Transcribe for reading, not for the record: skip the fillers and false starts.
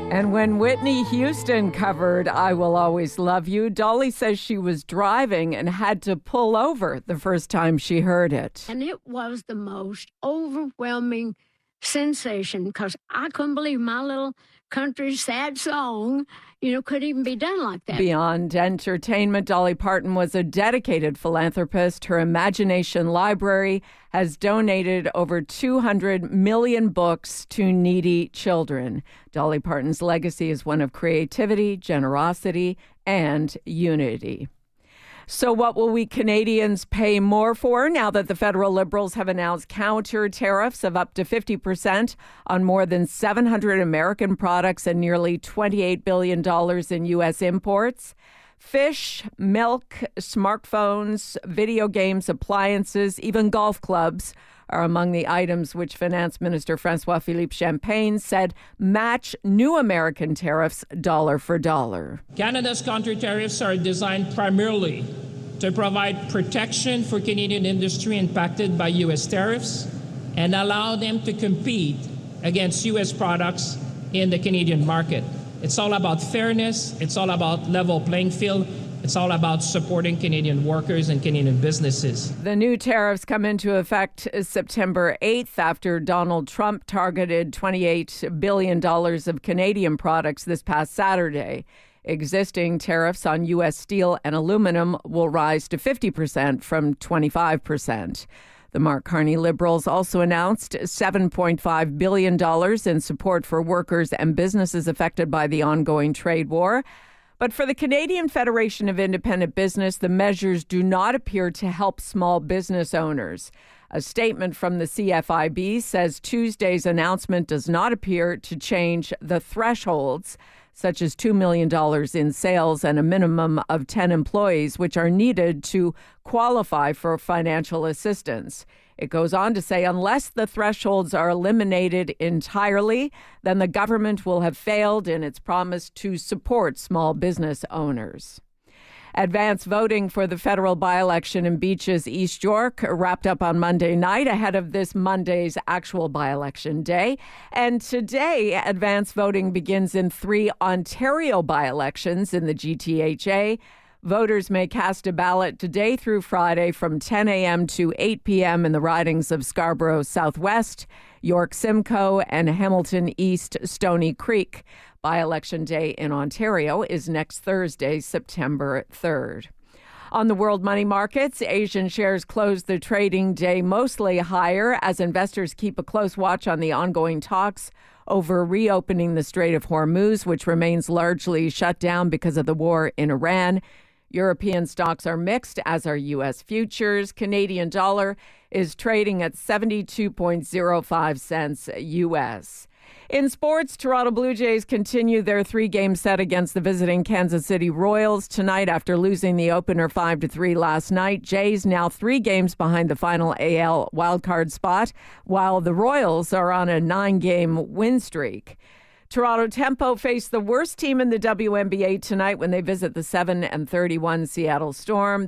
And when Whitney Houston covered I Will Always Love You, Dolly says she was driving and had to pull over the first time she heard it. And it was the most overwhelming sensation because I couldn't believe my little country sad song, could even be done like that. Beyond entertainment, Dolly Parton was a dedicated philanthropist. Her Imagination Library has donated over 200 million books to needy children. Dolly Parton's legacy is one of creativity, generosity, and unity. So what will we Canadians pay more for now that the federal Liberals have announced counter tariffs of up to 50% on more than 700 American products and nearly $28 billion in U.S. imports? Fish, milk, smartphones, video games, appliances, even golf clubs are among the items which Finance Minister François-Philippe Champagne said match new American tariffs dollar for dollar. Canada's counter tariffs are designed primarily to provide protection for Canadian industry impacted by U.S. tariffs and allow them to compete against U.S. products in the Canadian market. It's all about fairness. It's all about level playing field. It's all about supporting Canadian workers and Canadian businesses. The new tariffs come into effect September 8th after Donald Trump targeted $28 billion of Canadian products this past Saturday. Existing tariffs on U.S. steel and aluminum will rise to 50% from 25%. The Mark Carney Liberals also announced $7.5 billion in support for workers and businesses affected by the ongoing trade war. But for the Canadian Federation of Independent Business, the measures do not appear to help small business owners. A statement from the CFIB says Tuesday's announcement does not appear to change the thresholds, such as $2 million in sales and a minimum of 10 employees, which are needed to qualify for financial assistance. It goes on to say, unless the thresholds are eliminated entirely, then the government will have failed in its promise to support small business owners. Advance voting for the federal by-election in Beaches, East York, wrapped up on Monday night ahead of this Monday's actual by-election day. And today, advance voting begins in 3 Ontario by-elections in the GTHA. Voters may cast a ballot today through Friday from 10 a.m. to 8 p.m. in the ridings of Scarborough Southwest, York Simcoe, and Hamilton East Stony Creek. By-election day in Ontario is next Thursday, September 3rd. On the world money markets, Asian shares closed the trading day mostly higher as investors keep a close watch on the ongoing talks over reopening the Strait of Hormuz, which remains largely shut down because of the war in Iran. European stocks are mixed, as are U.S. futures. Canadian dollar is trading at 72.05 cents U.S. In sports, Toronto Blue Jays continue their 3-game set against the visiting Kansas City Royals tonight after losing the opener 5-3 last night. Jays now 3 games behind the final AL wildcard spot, while the Royals are on a 9-game win streak. Toronto Tempo face the worst team in the WNBA tonight when they visit the 7-31 Seattle Storm.